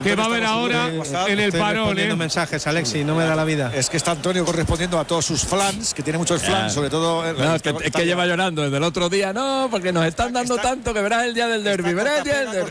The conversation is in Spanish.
que va a haber ahora en el parón, mensajes, Alexi, no me da la vida. Es que está Antonio correspondiendo a todos sus flans, que tiene muchos flans, sobre todo. No, es que lleva llorando desde el otro día, no, porque nos están dando tanto que verás el día del derbi, verás el día del derbi.